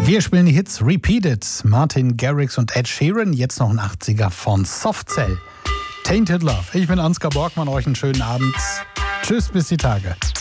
Wir spielen die Hits Repeated. Martin Garrix und Ed Sheeran. Jetzt noch ein 80er von Soft Cell. Tainted Love. Ich bin Ansgar Borgmann. Euch einen schönen Abend. Tschüss, bis die Tage.